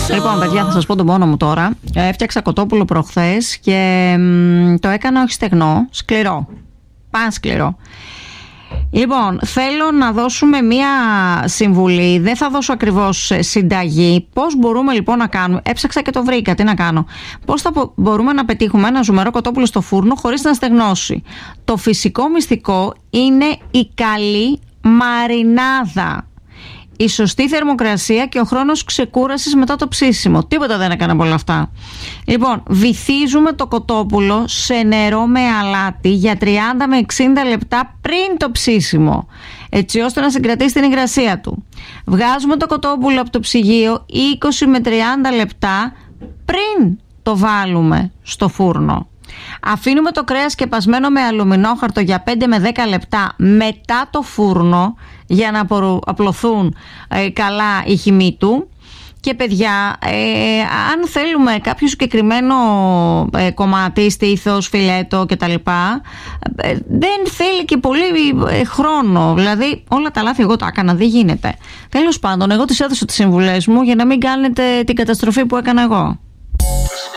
Λοιπόν, παιδιά, θα σας πω τον πόνο μου τώρα. Έφτιαξα κοτόπουλο προχθές και το έκανα όχι στεγνό, σκληρό. Παν σκληρό. Λοιπόν, θέλω να δώσουμε μία συμβουλή. Δεν θα δώσω ακριβώς συνταγή. Πώς μπορούμε λοιπόν να κάνουμε? Έψαξα και το βρήκα. Τι να κάνω? Πώς θα μπορούμε να πετύχουμε ένα ζουμερό κοτόπουλο στο φούρνο χωρίς να στεγνώσει? Το φυσικό μυστικό είναι η καλή μαρινάδα. Η σωστή θερμοκρασία και ο χρόνος ξεκούρασης μετά το ψήσιμο. Τίποτα δεν έκανα από όλα αυτά. Λοιπόν, βυθίζουμε το κοτόπουλο σε νερό με αλάτι για 30 με 60 λεπτά πριν το ψήσιμο, έτσι ώστε να συγκρατήσει την υγρασία του. Βγάζουμε το κοτόπουλο από το ψυγείο 20 με 30 λεπτά πριν το βάλουμε στο φούρνο. Αφήνουμε το κρέας σκεπασμένο με αλουμινόχαρτο για 5 με 10 λεπτά μετά το φούρνο για να απλωθούν καλά οι χυμοί του. Και παιδιά, αν θέλουμε κάποιο συγκεκριμένο κομμάτι, στήθος, φιλέτο κτλ, δεν θέλει και πολύ χρόνο. Δηλαδή όλα τα λάθη εγώ τα έκανα, δεν γίνεται. Τέλος πάντων, εγώ τις έδωσα τις συμβουλές μου για να μην κάνετε την καταστροφή που έκανα εγώ.